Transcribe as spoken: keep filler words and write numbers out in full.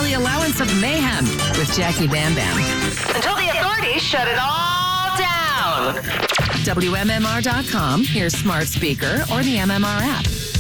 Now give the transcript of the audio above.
daily allowance of mayhem with Jackie Bam Bam. Until the authorities shut it all down. W M M R dot com, your smart speaker, or the M M R app.